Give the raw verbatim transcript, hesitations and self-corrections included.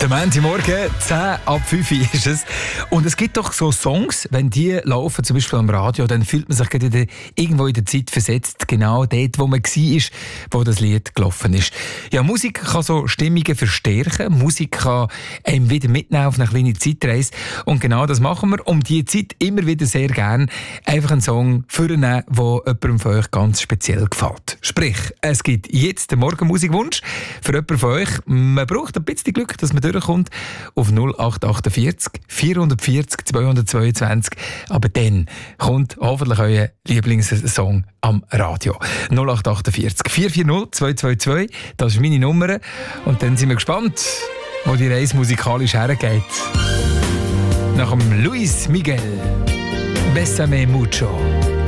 Der Montagmorgen, zehn ab fünf ist es. Und es gibt doch so Songs, wenn die laufen, zum Beispiel am Radio, dann fühlt man sich gerade irgendwo in der Zeit versetzt, genau dort, wo man war, wo das Lied gelaufen ist. Ja, Musik kann so Stimmungen verstärken, Musik kann einem wieder mitnehmen auf eine kleine Zeitreise. Und genau das machen wir, um diese Zeit immer wieder sehr gerne einfach einen Song vornehmen, der jemandem von euch ganz speziell gefällt. Sprich, es gibt jetzt den Morgenmusikwunsch für jemanden von euch. Man braucht ein bisschen Glück, dass man durchkommt auf null acht achtundvierzig vierhundertvierzig zweihundertzweiundzwanzig. Aber dann kommt hoffentlich euer Lieblingssong am Radio. null acht achtundvierzig vierhundertvierzig zweihundertzweiundzwanzig. Das ist meine Nummer. Und dann sind wir gespannt, wo die Reise musikalisch hergeht. Nach dem Luis Miguel. Bésame mucho.